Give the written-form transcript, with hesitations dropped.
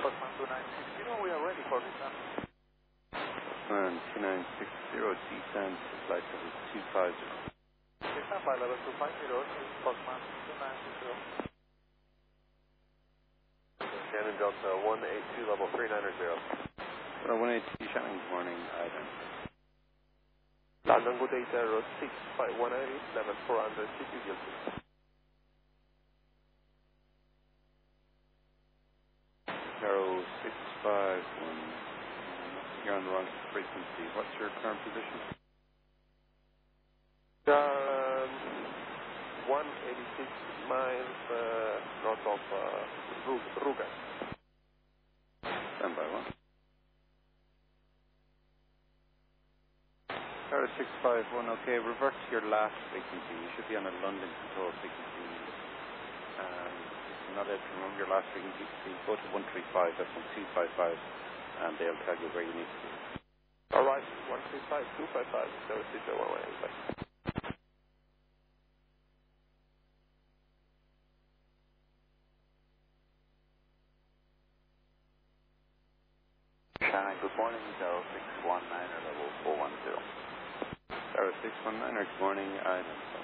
Postman 2960, we are ready for descent. Postman 2960, descent, flight level 250. Descent flight level 250, Postman 2960. Shannon Delta 182, level 390. 182, Shannon, good morning, Ivan. London, good day, 0651 level 400, CQ Guilty. 0651, you're on the wrong frequency. What's your current position? 186 miles north of Ruga. Stand by one. 0651, okay, revert to your last frequency. You should be on a London control frequency. If you're not able to remember your last frequency, please go to 135, that's on 255, and they'll tell you where you need to be. Alright, 135, 255, 0601185. Shannon, good morning, 0619 level 410. 0619, good morning, Ivan.